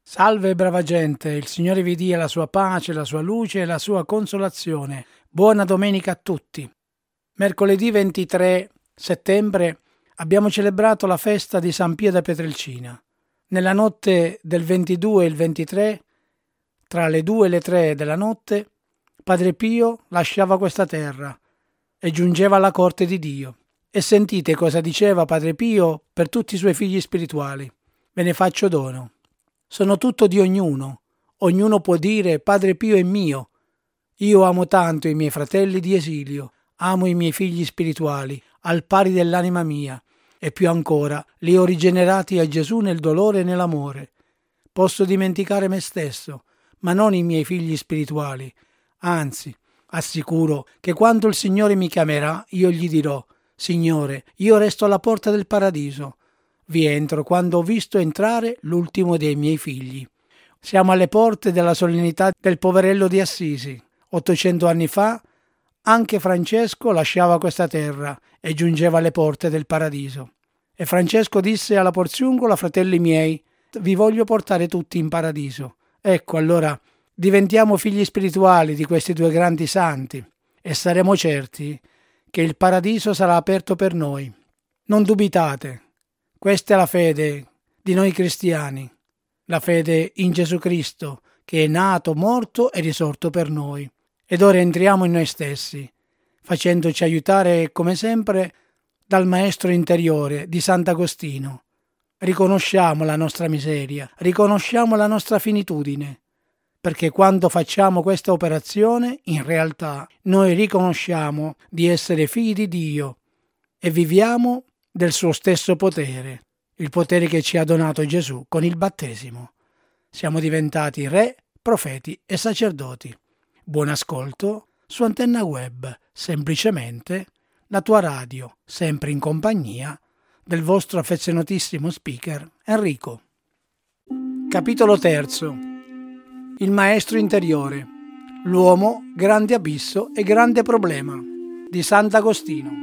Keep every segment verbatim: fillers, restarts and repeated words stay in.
Salve brava gente, il Signore vi dia la sua pace, la sua luce e la sua consolazione. Buona domenica a tutti. Mercoledì ventitré settembre abbiamo celebrato la festa di San Pio da Pietrelcina. Nella notte del ventidue e il ventitré, tra le due e le tre della notte, Padre Pio lasciava questa terra e giungeva alla corte di Dio. E sentite cosa diceva Padre Pio per tutti i suoi figli spirituali. Ve ne faccio dono. Sono tutto di ognuno. Ognuno può dire Padre Pio è mio. Io amo tanto i miei fratelli di esilio, amo i miei figli spirituali, al pari dell'anima mia, e più ancora li ho rigenerati a Gesù nel dolore e nell'amore. Posso dimenticare me stesso, ma non i miei figli spirituali. Anzi, assicuro che quando il Signore mi chiamerà, io gli dirò: Signore, io resto alla porta del paradiso. Vi entro quando ho visto entrare l'ultimo dei miei figli. Siamo alle porte della solennità del poverello di Assisi. Ottocento anni fa anche Francesco lasciava questa terra e giungeva alle porte del paradiso. E Francesco disse alla Porziungola: fratelli miei, vi voglio portare tutti in paradiso. Ecco, allora diventiamo figli spirituali di questi due grandi santi e saremo certi che il paradiso sarà aperto per noi. Non dubitate. Questa è la fede di noi cristiani, la fede in Gesù Cristo, che è nato, morto e risorto per noi. Ed ora entriamo in noi stessi, facendoci aiutare, come sempre, dal Maestro interiore di Sant'Agostino. Riconosciamo la nostra miseria, riconosciamo la nostra finitudine, perché quando facciamo questa operazione, in realtà, noi riconosciamo di essere figli di Dio e viviamo del suo stesso potere, il potere che ci ha donato Gesù con il battesimo. Siamo diventati re, profeti e sacerdoti. Buon ascolto su Antenna Web, semplicemente la tua radio, sempre in compagnia del vostro affezionatissimo speaker Enrico. Capitolo terzo. Il maestro interiore. L'uomo, grande abisso e grande problema di Sant'Agostino.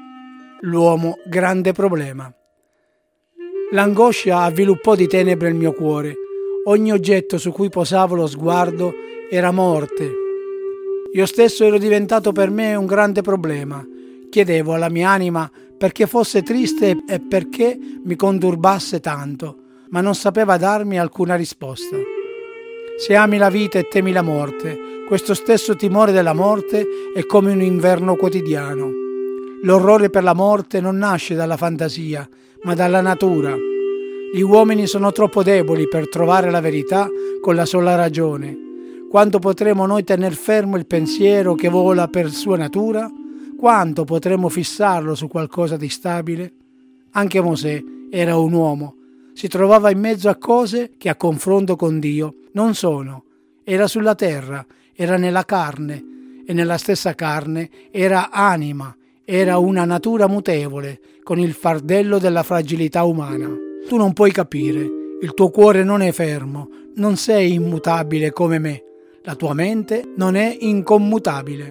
L'uomo, grande problema. L'angoscia avviluppò di tenebre il mio cuore. Ogni oggetto su cui posavo lo sguardo era morte. Io stesso ero diventato per me un grande problema. Chiedevo alla mia anima perché fosse triste e perché mi conturbasse tanto, ma non sapeva darmi alcuna risposta. Se ami la vita e temi la morte, questo stesso timore della morte è come un inverno quotidiano. L'orrore per la morte non nasce dalla fantasia, ma dalla natura. Gli uomini sono troppo deboli per trovare la verità con la sola ragione. Quanto potremo noi tener fermo il pensiero che vola per sua natura? Quanto potremo fissarlo su qualcosa di stabile? Anche Mosè era un uomo. Si trovava in mezzo a cose che a confronto con Dio non sono. Era sulla terra, era nella carne, e nella stessa carne era anima. Era una natura mutevole, con il fardello della fragilità umana. Tu non puoi capire, il tuo cuore non è fermo, non sei immutabile come me, la tua mente non è incommutabile.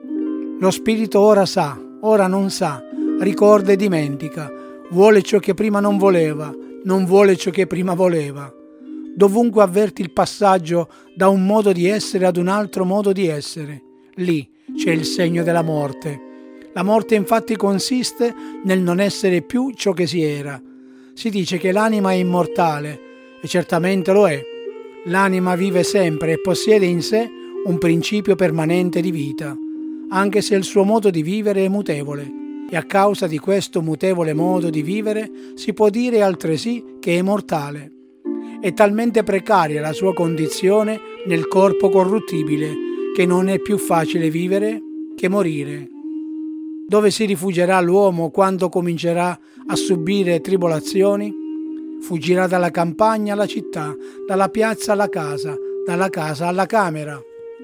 Lo spirito ora sa, ora non sa, ricorda e dimentica, vuole ciò che prima non voleva, non vuole ciò che prima voleva. Dovunque avverti il passaggio da un modo di essere ad un altro modo di essere, lì c'è il segno della morte. La morte infatti consiste nel non essere più ciò che si era. Si dice che l'anima è immortale, e certamente lo è. L'anima vive sempre e possiede in sé un principio permanente di vita, anche se il suo modo di vivere è mutevole, e a causa di questo mutevole modo di vivere si può dire altresì che è mortale. È talmente precaria la sua condizione nel corpo corruttibile che non è più facile vivere che morire. Dove si rifugierà l'uomo quando comincerà a subire tribolazioni? Fuggirà dalla campagna alla città, dalla piazza alla casa, dalla casa alla camera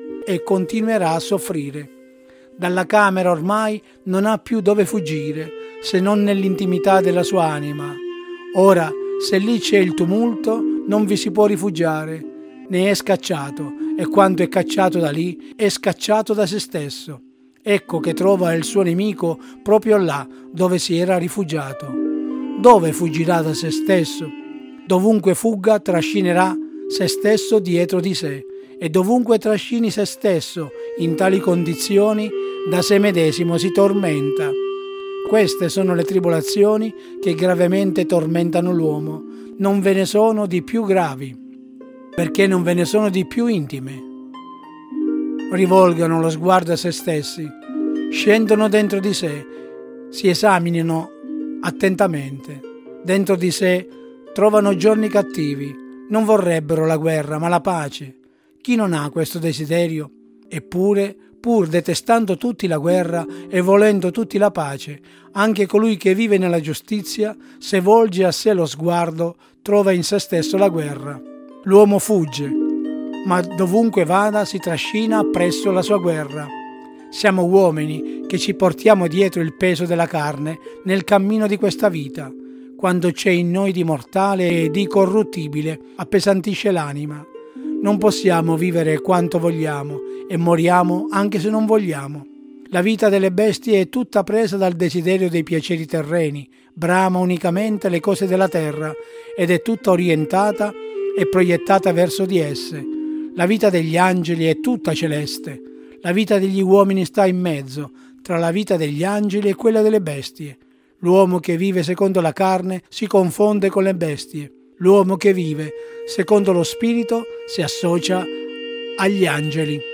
e continuerà a soffrire. Dalla camera ormai non ha più dove fuggire se non nell'intimità della sua anima. Ora, se lì c'è il tumulto, non vi si può rifugiare, ne è scacciato e quando è cacciato da lì è scacciato da se stesso. Ecco che trova il suo nemico proprio là dove si era rifugiato. Dove fuggirà da se stesso? Dovunque fugga trascinerà se stesso dietro di sé, e dovunque trascini se stesso in tali condizioni, da sé medesimo si tormenta. Queste sono le tribolazioni che gravemente tormentano l'uomo. Non ve ne sono di più gravi, perché non ve ne sono di più intime. Rivolgano lo sguardo a se stessi, scendono dentro di sé, si esaminino attentamente. Dentro di sé trovano giorni cattivi, non vorrebbero la guerra ma la pace. Chi non ha questo desiderio? Eppure, pur detestando tutti la guerra e volendo tutti la pace, anche colui che vive nella giustizia, se volge a sé lo sguardo, trova in se stesso la guerra. L'uomo fugge, ma dovunque vada si trascina appresso la sua guerra. Siamo uomini che ci portiamo dietro il peso della carne nel cammino di questa vita. Quando c'è in noi di mortale e di corruttibile, appesantisce l'anima. Non possiamo vivere quanto vogliamo e moriamo anche se non vogliamo. La vita delle bestie è tutta presa dal desiderio dei piaceri terreni, brama unicamente le cose della terra ed è tutta orientata e proiettata verso di esse. La vita degli angeli è tutta celeste. La vita degli uomini sta in mezzo, tra la vita degli angeli e quella delle bestie. L'uomo che vive secondo la carne si confonde con le bestie. L'uomo che vive secondo lo spirito si associa agli angeli.